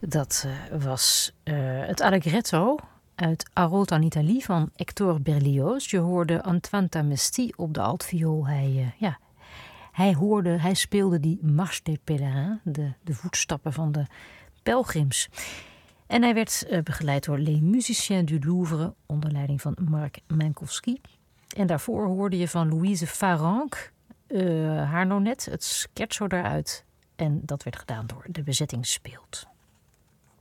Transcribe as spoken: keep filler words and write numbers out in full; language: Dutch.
Dat uh, was uh, het Allegretto uit Arota in Italie van Hector Berlioz. Je hoorde Antoine Tamesti op de altviool. Hij, uh, ja, hij hoorde, hij speelde die Marche des Pèlerins, de, de voetstappen van de pelgrims. En hij werd uh, begeleid door Les Musiciens du Louvre onder leiding van Mark Minkowski. En daarvoor hoorde je van Louise Farrenc, uh, haar nonet, het scherzo daaruit. En dat werd gedaan door de Bezetting Speelt.